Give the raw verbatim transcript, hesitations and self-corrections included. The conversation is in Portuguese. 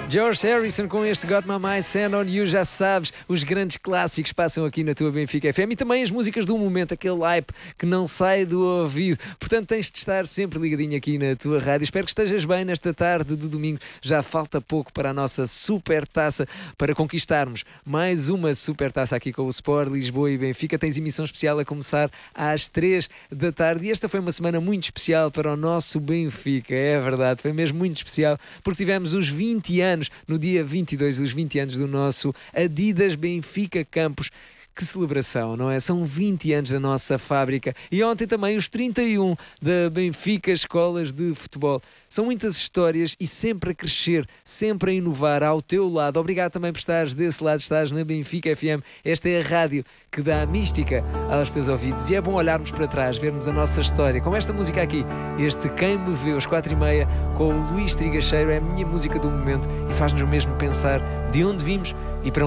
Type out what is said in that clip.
George Harrison com este Got My Mind Set On You, já sabes, os grandes clássicos passam aqui na tua Benfica F M e também as músicas do momento, aquele hype que não sai do ouvido. Portanto, tens de estar sempre ligadinho aqui na tua rádio. Espero que estejas bem nesta tarde de domingo. Já falta pouco para a nossa super taça, para conquistarmos mais uma super taça aqui com o Sport Lisboa e Benfica. Tens emissão especial a começar às três da tarde e esta foi uma semana muito especial para o nosso Benfica, é verdade, foi mesmo muito especial porque tivemos os vinte anos, no dia vinte e dois, os vinte anos do nosso Adidas Benfica Campos. Que celebração, não é? São vinte anos da nossa fábrica e ontem também os trinta e um da Benfica Escolas de Futebol. São muitas histórias e sempre a crescer, sempre a inovar ao teu lado. Obrigado também por estares desse lado, estás na Benfica F M. Esta é a rádio que dá a mística aos teus ouvidos e é bom olharmos para trás, vermos a nossa história. Como esta música aqui, este Quem Me Vê, às quatro e meia, com o Luís Trigacheiro, é a minha música do momento e faz-nos mesmo pensar de onde vimos e para onde